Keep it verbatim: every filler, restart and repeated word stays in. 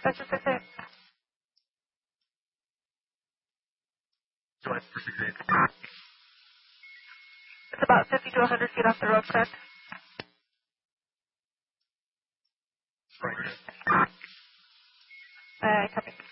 That's just okay. Go ahead, six eight. It's about fifty to one hundred feet off the road, correct? Right. Uh, copy.